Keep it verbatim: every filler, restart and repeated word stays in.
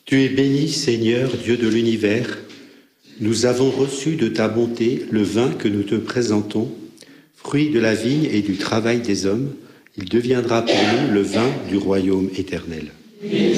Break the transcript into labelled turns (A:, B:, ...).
A: Tu es béni, Seigneur, Dieu de l'univers. Nous avons reçu de ta bonté le vin que nous te présentons, fruit de la vigne et du travail des hommes. Il deviendra pour nous le vin du royaume éternel.
B: Béni